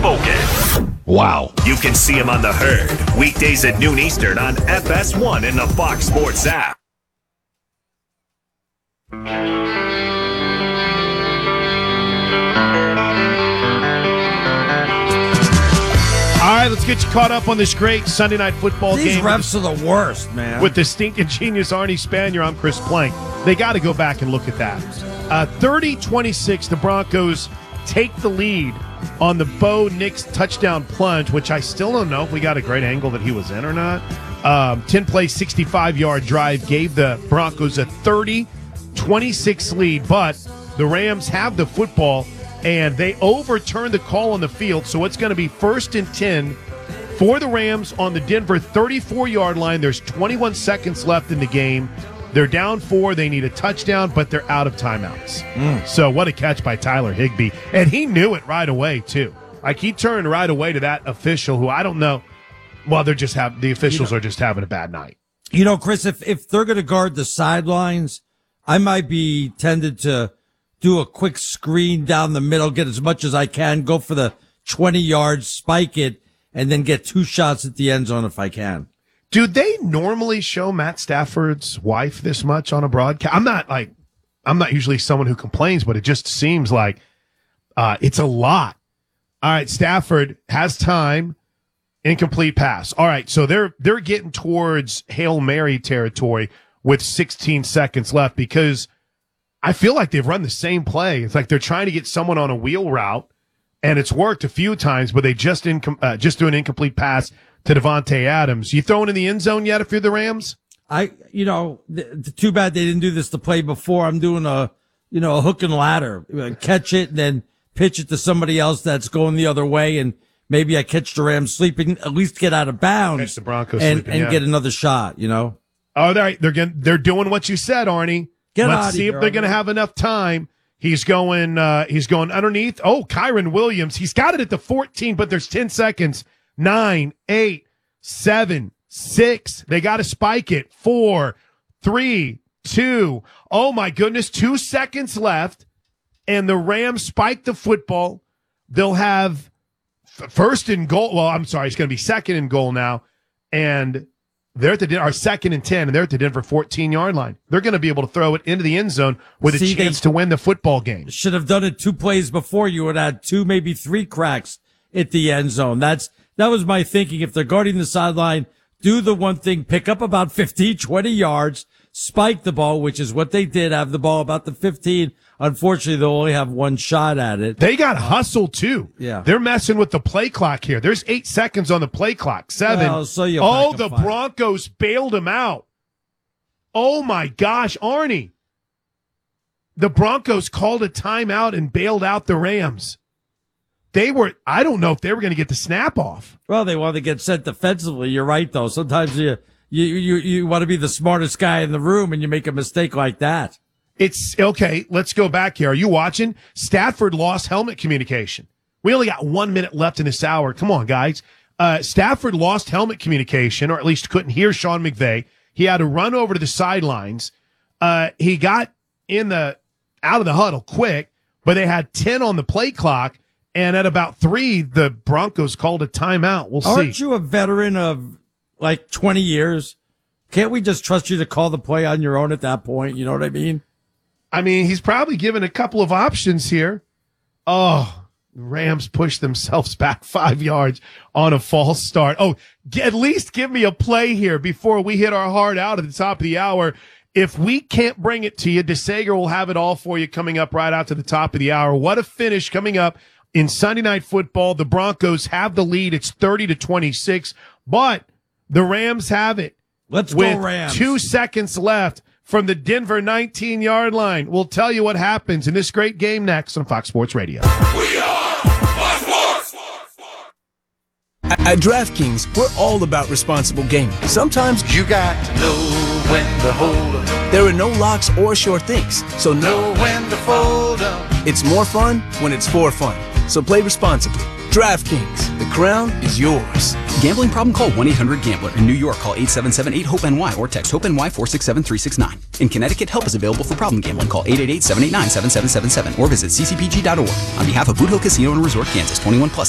spoken. Wow. You can see him on The Herd, weekdays at noon Eastern on FS1 and the Fox Sports app. All right, let's get you caught up on this great Sunday night football game. These refs are the worst, man. With the stinking genius Arnie Spanier, I'm Chris Plank. They got to go back and look at that. 30-26, the Broncos take the lead on the Bo Nix touchdown plunge, which I still don't know if we got a great angle that he was in or not. 10-play, 65-yard drive gave the Broncos a 30-26 lead, but the Rams have the football, and they overturned the call on the field, so it's going to be 1st and 10 for the Rams on the Denver 34-yard line. There's 21 seconds left in the game. They're down 4. They need a touchdown, but they're out of timeouts. So what a catch by Tyler Higbee. And he knew it right away, too. Like, he turned right away to that official who I don't know. Well, they're just the officials are just having a bad night. You know, Chris, if they're going to guard the sidelines, I might be tempted to do a quick screen down the middle, get as much as I can, go for the 20 yards, spike it, and then get 2 shots at the end zone if I can. Do they normally show Matt Stafford's wife this much on a broadcast? I'm not usually someone who complains, but it just seems like it's a lot. All right, Stafford has time, incomplete pass. All right, so they're getting towards Hail Mary territory with 16 seconds left because I feel like they've run the same play. It's like they're trying to get someone on a wheel route, and it's worked a few times, but they just do an incomplete pass to Devontae Adams. You throwing in the end zone yet if you're the Rams? Too bad they didn't do this the play before. I'm doing a hook and ladder. Catch it and then pitch it to somebody else that's going the other way, and maybe I catch the Rams sleeping, at least get out of bounds. Catch the Broncos and sleeping, get another shot, Oh, they're doing what you said, Arnie. Let's see if they're going to have enough time. He's going underneath. Oh, Kyron Williams. He's got it at the 14, but there's 10 seconds. 9, 8, 7, 6. They got to spike it. 4, 3, 2. Oh, my goodness. 2 seconds left, and the Rams spike the football. They'll have first and goal. Well, I'm sorry. It's going to be second and goal now, and they're at second and 10, and they're at the Denver 14-yard line. They're going to be able to throw it into the end zone with a chance to win the football game. Should have done it 2 plays before. You would have had 2, maybe 3 cracks at the end zone. That was my thinking. If they're guarding the sideline, do the one thing, pick up about 15, 20 yards, spike the ball, which is what they did, have the ball about the 15. Unfortunately, they'll only have 1 shot at it. They got hustle, too. Yeah. They're messing with the play clock here. There's 8 seconds on the play clock. 7. Well, the Broncos bailed him out. Oh, my gosh, Arnie. The Broncos called a timeout and bailed out the Rams. I don't know if they were going to get the snap off. Well, they want to get set defensively. You're right, though. Sometimes you want to be the smartest guy in the room and you make a mistake like that. It's okay. Let's go back here. Are you watching? Stafford lost helmet communication. We only got 1 minute left in this hour. Come on, guys. Stafford lost helmet communication, or at least couldn't hear Sean McVay. He had to run over to the sidelines. He got out of the huddle quick, but they had 10 on the play clock. And at about 3, the Broncos called a timeout. We'll see. Aren't you a veteran of like 20 years? Can't we just trust you to call the play on your own at that point? You know what I mean? I mean, he's probably given a couple of options here. Oh, the Rams push themselves back 5 yards on a false start. Oh, at least give me a play here before we hit our heart out at the top of the hour. If we can't bring it to you, DeSager will have it all for you coming up right out to the top of the hour. What a finish coming up. In Sunday Night Football, the Broncos have the lead. It's 30-26, but the Rams have it. Let's go, Rams. 2 seconds left from the Denver 19-yard line. We'll tell you what happens in this great game next on Fox Sports Radio. We are Fox Sports. At DraftKings, we're all about responsible gaming. Sometimes you got to know when to hold up. There are no locks or sure things, so know when to fold up. It's more fun when it's for fun. So play responsibly. DraftKings, the crown is yours. Gambling problem? Call 1-800-GAMBLER. In New York, call 877-8-HOPE-NY or text HOPE-NY 467-369. In Connecticut, help is available for problem gambling. Call 888-789-7777 or visit ccpg.org. On behalf of Boot Hill Casino and Resort, Kansas, 21 plus.